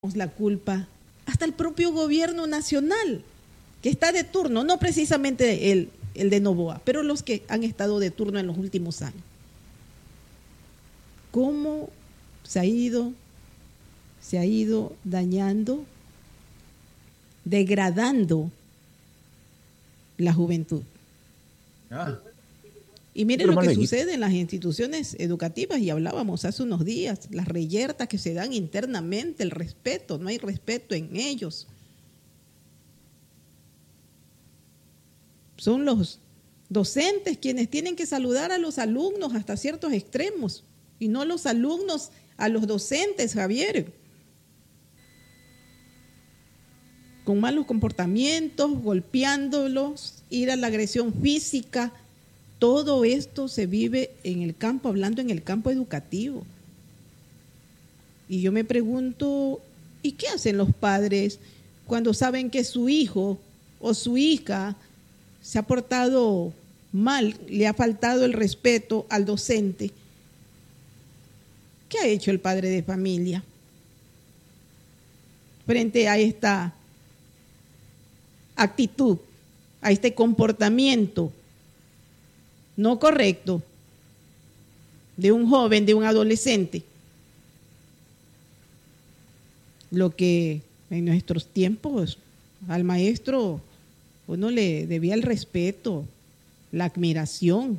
la culpa hasta el propio gobierno nacional, que está de turno, no precisamente el de Noboa, pero los que han estado de turno en los últimos años. ¿Cómo se ha ido dañando, degradando la juventud? Y miren lo que sucede en las instituciones educativas, y hablábamos hace unos días, las reyertas que se dan internamente, el respeto, no hay respeto en ellos. Son los docentes quienes tienen que saludar a los alumnos hasta ciertos extremos, y no los alumnos a los docentes, Javier. Con malos comportamientos, golpeándolos, ir a la agresión física. Todo esto se vive en el campo, hablando en el campo educativo. Y yo me pregunto, ¿y qué hacen los padres cuando saben que su hijo o su hija se ha portado mal, le ha faltado el respeto al docente? ¿Qué ha hecho el padre de familia frente a esta actitud, a este comportamiento no correcto de un joven, de un adolescente? Lo que en nuestros tiempos al maestro uno le debía el respeto, la admiración,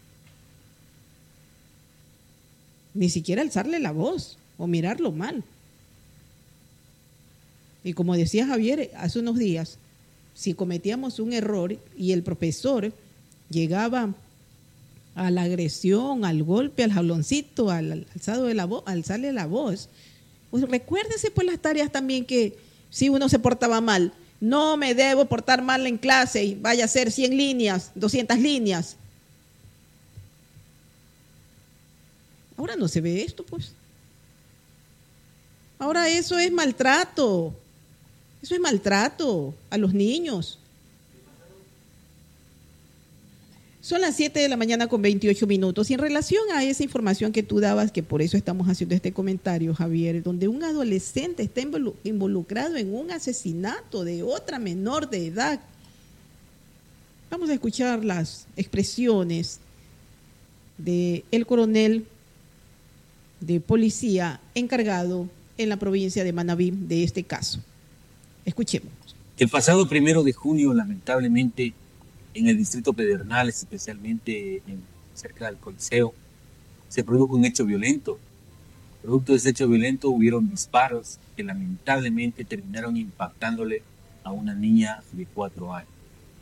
ni siquiera alzarle la voz o mirarlo mal. Y como decía Javier hace unos días, si cometíamos un error y el profesor llegaba a la agresión, al golpe, al jaloncito, al alzarle la voz, pues recuérdese pues las tareas también, que si uno se portaba mal, no me debo portar mal en clase y vaya a ser 100 líneas, 200 líneas. Ahora no se ve esto, pues. Ahora eso es maltrato. Eso es maltrato a los niños. Son las 7:28 a.m. Y en relación a esa información que tú dabas, que por eso estamos haciendo este comentario, Javier, donde un adolescente está involucrado en un asesinato de otra menor de edad. Vamos a escuchar las expresiones del coronel de policía encargado en la provincia de Manabí de este caso. Escuchemos. El pasado 1 de junio, lamentablemente, en el distrito Pedernales, especialmente cerca del Coliseo, se produjo un hecho violento. Producto de ese hecho violento hubieron disparos que lamentablemente terminaron impactándole a una niña de 4 años,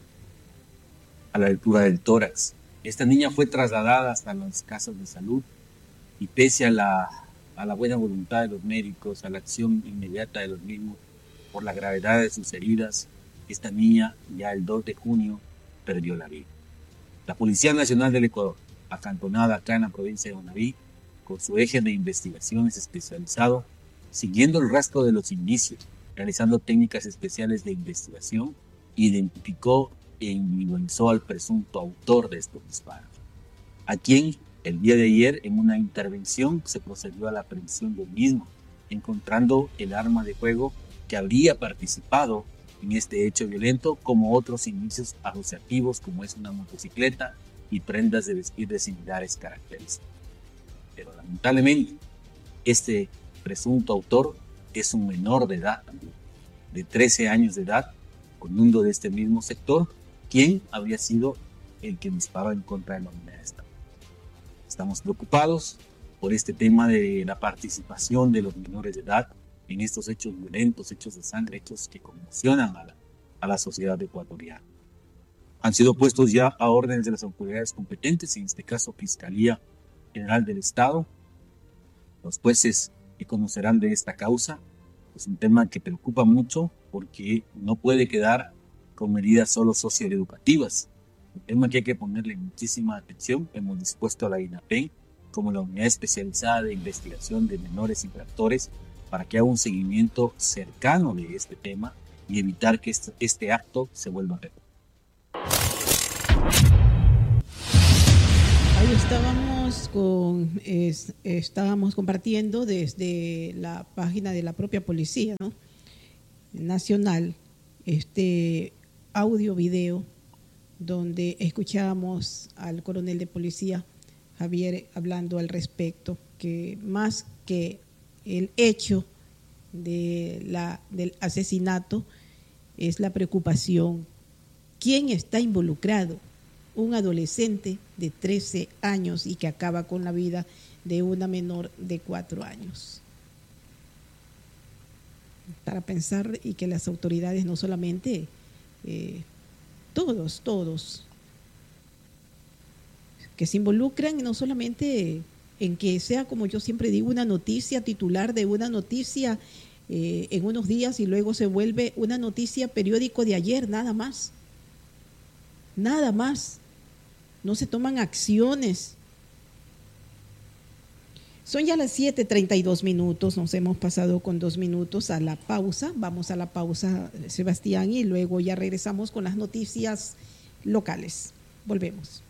a la altura del tórax. Esta niña fue trasladada hasta las casas de salud y pese a la buena voluntad de los médicos, a la acción inmediata de los mismos, por la gravedad de sus heridas, esta niña ya el 2 de junio perdió la vida. La Policía Nacional del Ecuador, acantonada acá en la provincia de Manabí, con su eje de investigaciones especializado, siguiendo el rastro de los indicios, realizando técnicas especiales de investigación, identificó e individualizó al presunto autor de estos disparos, a quien el día de ayer en una intervención se procedió a la aprehensión del mismo, encontrando el arma de fuego que habría participado en este hecho violento, como otros indicios asociativos como es una motocicleta y prendas de vestir de similares características. Pero lamentablemente este presunto autor es un menor de edad, de 13 años de edad, oriundo de este mismo sector, quien habría sido el que disparó en contra de la unidad de Estado. Estamos preocupados por este tema de la participación de los menores de edad en estos hechos violentos, hechos de sangre, hechos que conmocionan a la sociedad ecuatoriana. Han sido puestos ya a órdenes de las autoridades competentes, en este caso Fiscalía General del Estado. Los jueces que conocerán de esta causa. Es un tema que preocupa mucho porque no puede quedar con medidas solo socioeducativas. Un tema que hay que ponerle muchísima atención. Hemos dispuesto a la INAPEN como la Unidad Especializada de Investigación de Menores Infractores para que haga un seguimiento cercano de este tema y evitar que este acto se vuelva a repetir. Ahí estábamos estábamos compartiendo desde la página de la propia policía, ¿no?, nacional, este audio video donde escuchábamos al coronel de policía Javier hablando al respecto, que más que el hecho del asesinato es la preocupación. ¿Quién está involucrado? Un adolescente de 13 años y que acaba con la vida de una menor de 4 años. Para pensar, y que las autoridades no solamente, todos, que se involucran no solamente en que sea, como yo siempre digo, una noticia titular de una noticia en unos días y luego se vuelve una noticia periódico de ayer, nada más. Nada más. No se toman acciones. Son ya las 7:32, nos hemos pasado con 2 minutos a la pausa. Vamos a la pausa, Sebastián, y luego ya regresamos con las noticias locales. Volvemos.